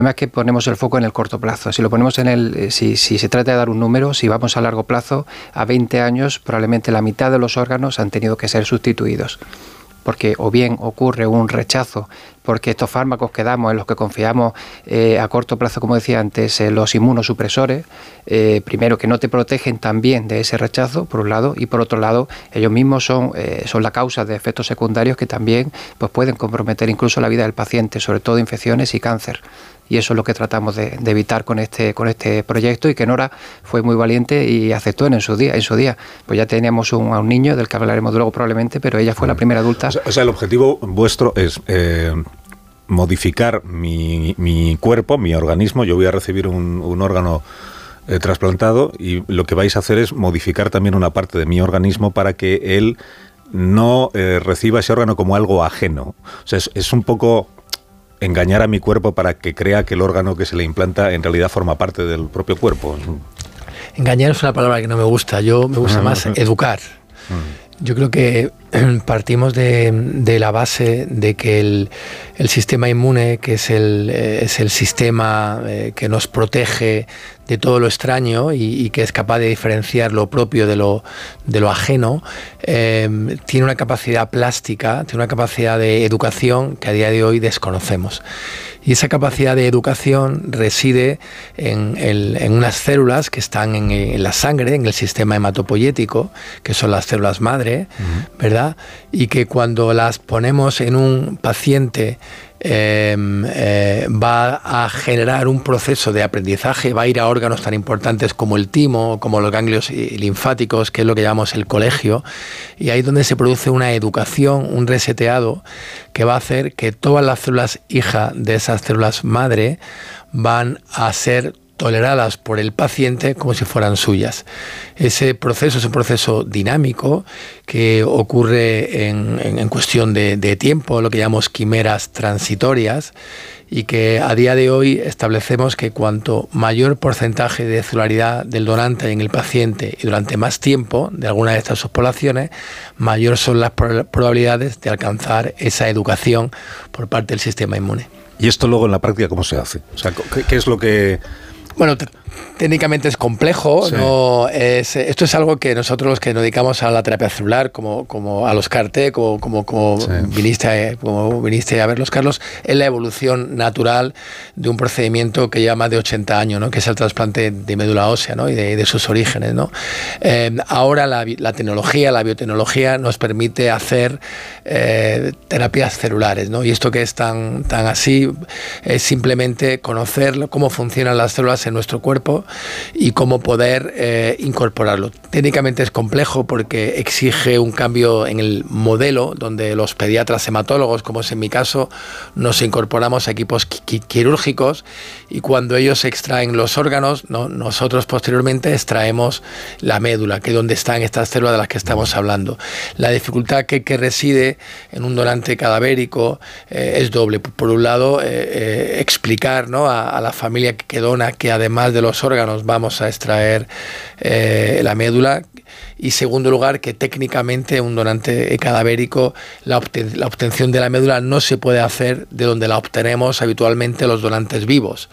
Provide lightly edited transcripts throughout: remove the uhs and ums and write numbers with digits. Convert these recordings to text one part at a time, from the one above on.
Es que ponemos el foco en el corto plazo. Si lo ponemos si se trata de dar un número, si vamos a largo plazo, a 20 años, probablemente la mitad de los órganos han tenido que ser sustituidos. Porque o bien ocurre un rechazo, porque estos fármacos que damos, en los que confiamos a corto plazo, como decía antes, los inmunosupresores, primero que no te protegen tan bien de ese rechazo, por un lado, y por otro lado, ellos mismos son la causa de efectos secundarios que también pues, pueden comprometer incluso la vida del paciente, sobre todo infecciones y cáncer. Y eso es lo que tratamos de evitar con este proyecto, y que Nora fue muy valiente y aceptó en su día. Pues ya teníamos a un niño, del que hablaremos luego probablemente, pero ella fue la primera adulta. O sea, el objetivo vuestro es modificar mi cuerpo, mi organismo. Yo voy a recibir un órgano trasplantado, y lo que vais a hacer es modificar también una parte de mi organismo para que él no reciba ese órgano como algo ajeno. O sea, es un poco engañar a mi cuerpo para que crea que el órgano que se le implanta en realidad forma parte del propio cuerpo. Engañar es una palabra que no me gusta. Me gusta más educar. Yo creo que partimos de la base de que el sistema inmune, que es el sistema que nos protege de todo lo extraño y que es capaz de diferenciar lo propio de lo ajeno, tiene una capacidad plástica, tiene una capacidad de educación que a día de hoy desconocemos. Y esa capacidad de educación reside en unas células que están en la sangre, en el sistema hematopoyético, que son las células madre, ¿verdad? Y que cuando las ponemos en un paciente va a generar un proceso de aprendizaje, va a ir a órganos tan importantes como el timo, como los ganglios linfáticos, que es lo que llamamos el colegio, y ahí es donde se produce una educación, un reseteado, que va a hacer que todas las células hija de esas células madre van a ser toleradas por el paciente como si fueran suyas. Ese proceso es un proceso dinámico que ocurre en cuestión de tiempo, lo que llamamos quimeras transitorias, y que a día de hoy establecemos que cuanto mayor porcentaje de celularidad del donante en el paciente y durante más tiempo de alguna de estas subpoblaciones, mayor son las probabilidades de alcanzar esa educación por parte del sistema inmune. ¿Y esto luego en la práctica cómo se hace? O sea, ¿qué es lo que...? Bueno, técnicamente es complejo, sí. Esto es algo que nosotros los que nos dedicamos a la terapia celular, como a los CAR-T, como sí. viniste a verlos, Carlos, es la evolución natural de un procedimiento que lleva más de 80 años, ¿no? Que es el trasplante de médula ósea, ¿no? Y de sus orígenes, ¿no? Ahora la tecnología, la biotecnología nos permite hacer terapias celulares, ¿no? Y esto que es tan así es simplemente conocer cómo funcionan las células en nuestro cuerpo y cómo poder incorporarlo. Técnicamente es complejo porque exige un cambio en el modelo, donde los pediatras hematólogos, como es en mi caso, nos incorporamos a equipos quirúrgicos, y cuando ellos extraen los órganos, ¿no? Nosotros posteriormente extraemos la médula, que es donde están estas células de las que estamos hablando. La dificultad que reside en un donante cadavérico es doble. Por un lado, explicar, ¿no? a la familia que dona que además de los órganos vamos a extraer la médula, y segundo lugar, que técnicamente un donante cadavérico, la obtención de la médula no se puede hacer de donde la obtenemos habitualmente los donantes vivos,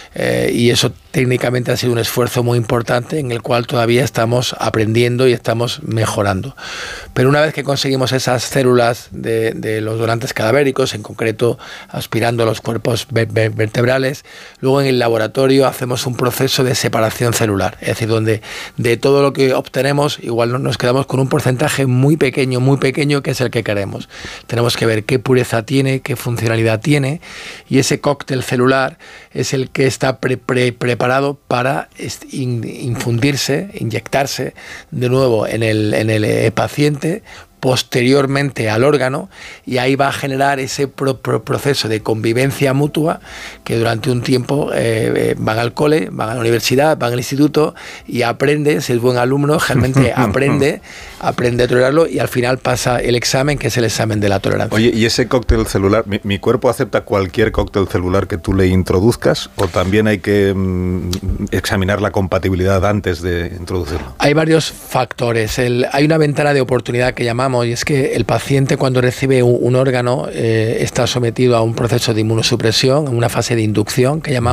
y eso técnicamente ha sido un esfuerzo muy importante en el cual todavía estamos aprendiendo y estamos mejorando. Pero una vez que conseguimos esas células de los donantes cadavéricos, en concreto aspirando a los cuerpos vertebrales, luego en el laboratorio hacemos un proceso de separación celular, es decir, donde de todo lo que obtenemos igual nos quedamos con un porcentaje muy pequeño, que es el que queremos. Tenemos que ver qué pureza tiene, qué funcionalidad tiene, y ese cóctel celular es el que está preparado para infundirse, inyectarse de nuevo en el paciente, posteriormente al órgano, y ahí va a generar ese proceso de convivencia mutua, que durante un tiempo van al cole, van a la universidad, van al instituto y aprende, si es buen alumno, realmente aprende a tolerarlo, y al final pasa el examen, que es el examen de la tolerancia. Oye, ¿y ese cóctel celular, mi cuerpo acepta cualquier cóctel celular que tú le introduzcas, o también hay que examinar la compatibilidad antes de introducirlo? Hay varios factores. Hay una ventana de oportunidad que llamamos, comentamos, y es que el paciente cuando recibe un órgano está sometido a un proceso de inmunosupresión, en una fase de inducción que llamamos